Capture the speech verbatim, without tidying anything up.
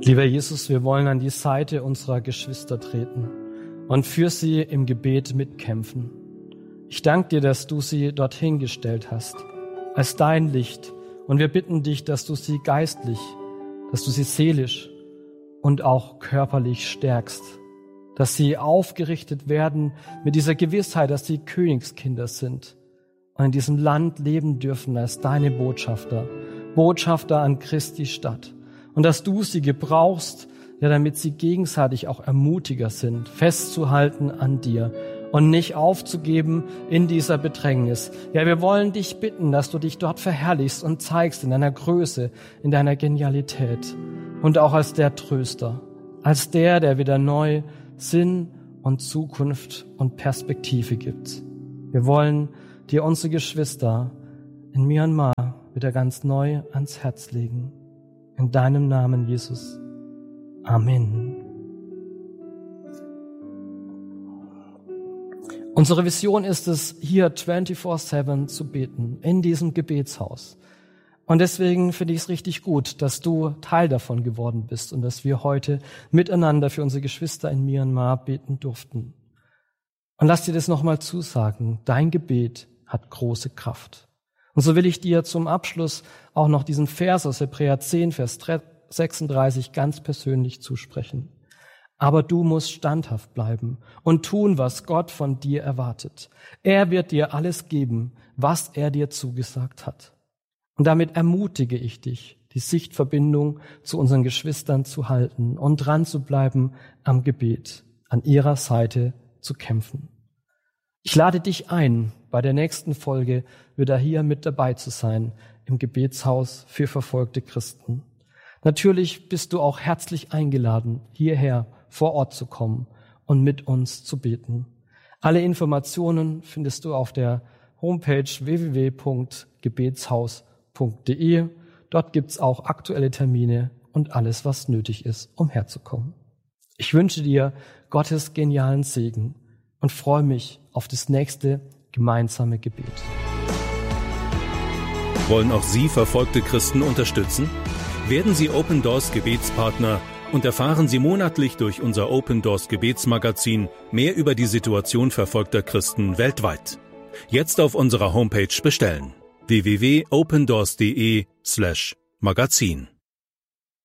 Lieber Jesus, wir wollen an die Seite unserer Geschwister treten und für sie im Gebet mitkämpfen. Ich danke dir, dass du sie dorthin gestellt hast, als dein Licht. Und wir bitten dich, dass du sie geistlich, dass du sie seelisch und auch körperlich stärkst, dass sie aufgerichtet werden mit dieser Gewissheit, dass sie Königskinder sind und in diesem Land leben dürfen als deine Botschafter, Botschafter an Christi Stadt. Und dass du sie gebrauchst, ja, damit sie gegenseitig auch Ermutiger sind, festzuhalten an dir und nicht aufzugeben in dieser Bedrängnis. Ja, wir wollen dich bitten, dass du dich dort verherrlichst und zeigst in deiner Größe, in deiner Genialität und auch als der Tröster, als der, der wieder neu Sinn und Zukunft und Perspektive gibt. Wir wollen dir unsere Geschwister in Myanmar wieder ganz neu ans Herz legen. In deinem Namen, Jesus. Amen. Unsere Vision ist es, hier vierundzwanzig sieben zu beten, in diesem Gebetshaus. Und deswegen finde ich es richtig gut, dass du Teil davon geworden bist und dass wir heute miteinander für unsere Geschwister in Myanmar beten durften. Und lass dir das nochmal zusagen, dein Gebet hat große Kraft. Und so will ich dir zum Abschluss auch noch diesen Vers aus Hebräer zehn, Vers sechsunddreißig ganz persönlich zusprechen. Aber du musst standhaft bleiben und tun, was Gott von dir erwartet. Er wird dir alles geben, was er dir zugesagt hat. Und damit ermutige ich dich, die Sichtverbindung zu unseren Geschwistern zu halten und dran zu bleiben am Gebet, an ihrer Seite zu kämpfen. Ich lade dich ein, bei der nächsten Folge wieder hier mit dabei zu sein, im Gebetshaus für verfolgte Christen. Natürlich bist du auch herzlich eingeladen, hierher vor Ort zu kommen und mit uns zu beten. Alle Informationen findest du auf der Homepage w w w punkt gebetshaus punkt d e. Dort gibt's auch aktuelle Termine und alles, was nötig ist, um herzukommen. Ich wünsche dir Gottes genialen Segen und freue mich auf das nächste gemeinsame Gebet. Wollen auch Sie verfolgte Christen unterstützen? Werden Sie Open Doors Gebetspartner und erfahren Sie monatlich durch unser Open Doors Gebetsmagazin mehr über die Situation verfolgter Christen weltweit. Jetzt auf unserer Homepage bestellen: w w w punkt opendoors punkt d e slash magazin.